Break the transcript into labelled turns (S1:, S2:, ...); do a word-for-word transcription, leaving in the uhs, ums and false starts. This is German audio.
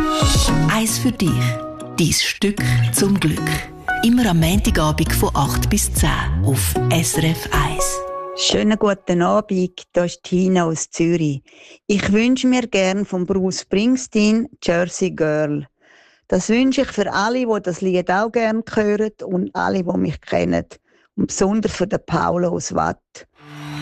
S1: Eins für dich. Dein Stück zum Glück. Immer am Montagabend von acht bis zehn auf S R F eins.
S2: Schönen guten Abend, hier ist Tina aus Zürich. Ich wünsche mir gern von Bruce Springsteen «Jersey Girl». Das wünsche ich für alle, die das Lied auch gerne hören und alle, die mich kennen. Und besonders für den Paolo aus Watt.